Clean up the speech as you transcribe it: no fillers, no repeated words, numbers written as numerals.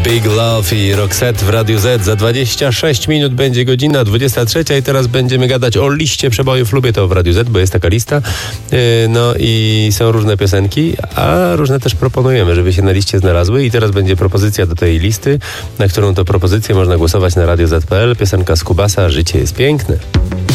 Big Love i Roxette w Radiu Z. Za 26 minut będzie godzina 23 i teraz będziemy gadać o liście przebojów. Lubię to w Radiu Z, bo jest taka lista. No i są różne piosenki, a różne też proponujemy, żeby się na liście znalazły. I teraz będzie propozycja do tej listy, na którą to propozycję można głosować na radioz.pl. Piosenka z Kubasa, Życie jest piękne.